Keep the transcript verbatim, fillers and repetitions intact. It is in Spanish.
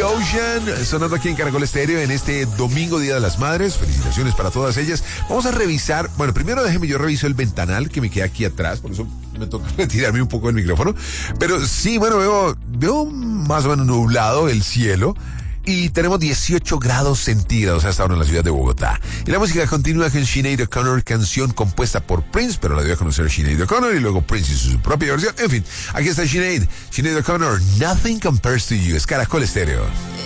Ocean, sonando aquí en Caracol Estéreo en este domingo, Día de las Madres. Felicitaciones para todas ellas. Vamos a revisar, bueno, primero déjeme yo reviso el ventanal que me queda aquí atrás, por eso me toca retirarme un poco del micrófono. Pero sí, bueno, veo, veo más o menos nublado el cielo. Y tenemos dieciocho grados centígrados hasta ahora en la ciudad de Bogotá. Y la música continúa con Sinead O'Connor, canción compuesta por Prince, pero la dio a conocer Sinead O'Connor y luego Prince hizo su propia versión. En fin, aquí está Sinead, Sinead O'Connor, Nothing Compares to You. Es Caracol Estéreo.